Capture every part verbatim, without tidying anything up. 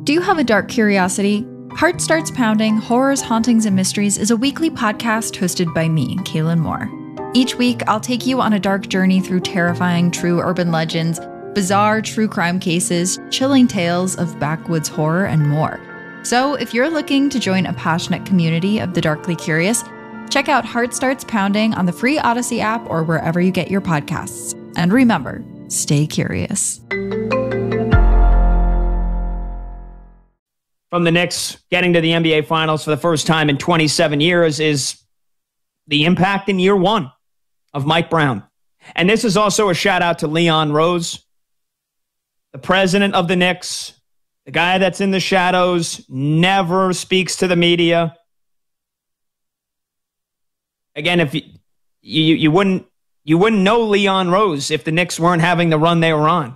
Do you have a dark curiosity? Heart Starts Pounding, Horrors, Hauntings, and Mysteries is a weekly podcast hosted by me, Kaylin Moore. Each week, I'll take you on a dark journey through terrifying true urban legends, bizarre true crime cases, chilling tales of backwoods horror, and more. So if you're looking to join a passionate community of the darkly curious, check out Heart Starts Pounding on the free Odyssey app or wherever you get your podcasts. And remember, stay curious. From the Knicks getting to the N B A Finals for the first time in twenty-seven years is the impact in year one of Mike Brown. And this is also a shout out to Leon Rose, the president of the Knicks, the guy that's in the shadows, never speaks to the media. Again, if you you, you wouldn't you wouldn't know Leon Rose if the Knicks weren't having the run they were on.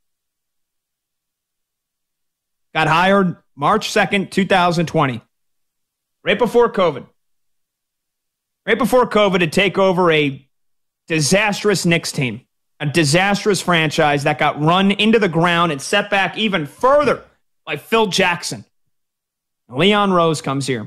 Got hired March second, two thousand twenty, right before COVID. Right before COVID to take over a disastrous Knicks team, a disastrous franchise that got run into the ground and set back even further by Phil Jackson. Leon Rose comes here,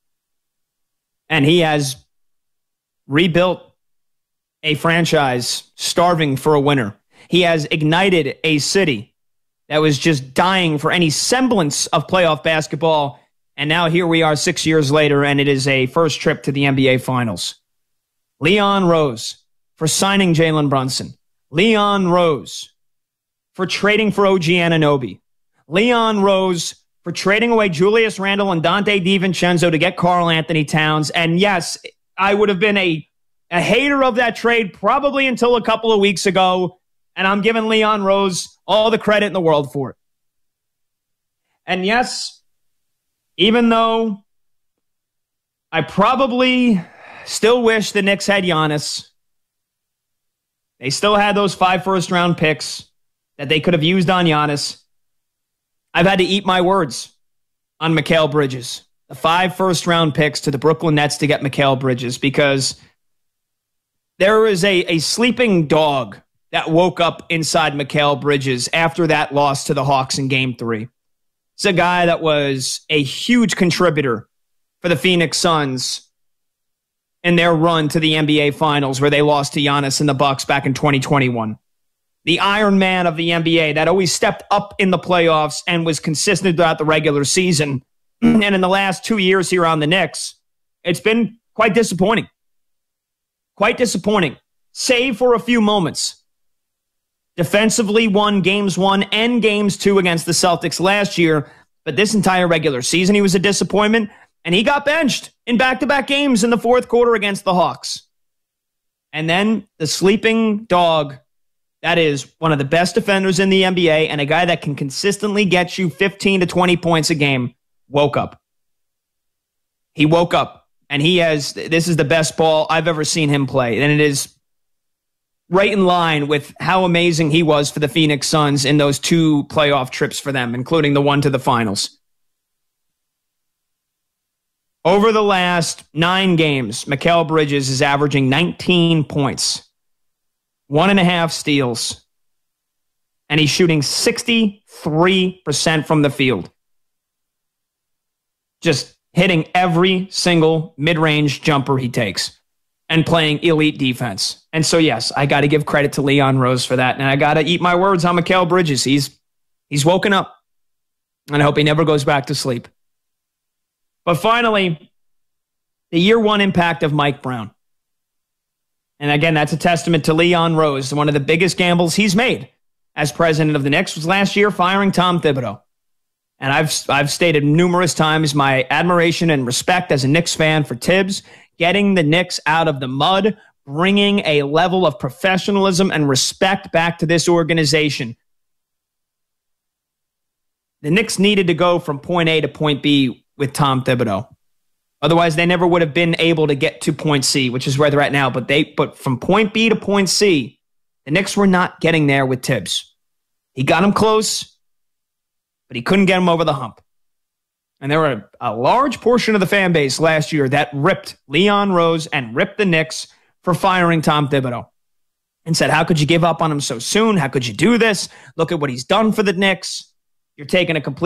and he has rebuilt a franchise starving for a winner. He has ignited a city that was just dying for any semblance of playoff basketball. And now here we are six years later, and it is a first trip to the N B A Finals. Leon Rose for signing Jalen Brunson. Leon Rose for trading for O G Anunoby. Leon Rose for trading away Julius Randle and Dante DiVincenzo to get Karl Anthony Towns. And yes, I would have been a, a hater of that trade probably until a couple of weeks ago. And I'm giving Leon Rose all the credit in the world for it. And yes, even though I probably still wish the Knicks had Giannis, they still had those five first-round picks that they could have used on Giannis. I've had to eat my words on Mikal Bridges. The five first-round picks to the Brooklyn Nets to get Mikal Bridges, because there is a, a sleeping dog that woke up inside Mikal Bridges after that loss to the Hawks in Game three. It's a guy that was a huge contributor for the Phoenix Suns in their run to the N B A Finals, where they lost to Giannis and the Bucks back in twenty twenty-one. The Iron Man of the N B A that always stepped up in the playoffs and was consistent throughout the regular season. And in the last two years here on the Knicks, it's been quite disappointing. Quite disappointing, save for a few moments. Defensively won games one and games two against the Celtics last year, but this entire regular season he was a disappointment, and he got benched in back-to-back games in the fourth quarter against the Hawks. And then the sleeping dog, that is one of the best defenders in the N B A and a guy that can consistently get you fifteen to twenty points a game, woke up. He woke up, and he has, this is the best ball I've ever seen him play, and it is right in line with how amazing he was for the Phoenix Suns in those two playoff trips for them, including the one to the finals. Over the last nine games, Mikal Bridges is averaging nineteen points, one and a half steals, and he's shooting sixty-three percent from the field. Just hitting every single mid-range jumper he takes and playing elite defense. And so, yes, I got to give credit to Leon Rose for that. And I got to eat my words on Mikal Bridges. He's, he's woken up, and I hope he never goes back to sleep. But finally, the year one impact of Mike Brown. And again, that's a testament to Leon Rose. One of the biggest gambles he's made as president of the Knicks was last year firing Tom Thibodeau. And I've, I've stated numerous times my admiration and respect as a Knicks fan for Tibbs, getting the Knicks out of the mud, bringing a level of professionalism and respect back to this organization. The Knicks needed to go from point A to point B with Tom Thibodeau. Otherwise, they never would have been able to get to point C, which is where they're at now. But they, but from point B to point C, the Knicks were not getting there with Tibbs. He got them close, but he couldn't get them over the hump. And there were a, a large portion of the fan base last year that ripped Leon Rose and ripped the Knicks for firing Tom Thibodeau and said, how could you give up on him so soon? How could you do this? Look at what he's done for the Knicks. You're taking a complete